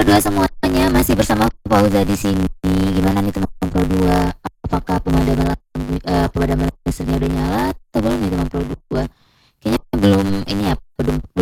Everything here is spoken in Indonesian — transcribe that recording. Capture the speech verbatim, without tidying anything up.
dua semuanya, masih bersama Fauza di sini. Gimana nih teman-teman Pro dua? Apakah pemadaman lampu uh, pemadaman listriknya udah nyala atau belum nih teman Pro dua? Kayaknya belum ini ya, belum